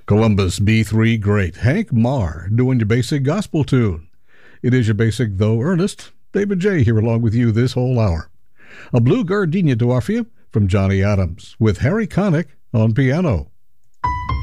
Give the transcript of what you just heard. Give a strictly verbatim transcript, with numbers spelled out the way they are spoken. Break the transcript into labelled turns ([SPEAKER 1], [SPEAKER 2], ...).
[SPEAKER 1] Columbus B three great Hank Marr doing your basic gospel tune. It is your basic, though earnest, David J. here along with you this whole hour. A blue gardenia to offer you from Johnny Adams with Harry Connick on piano.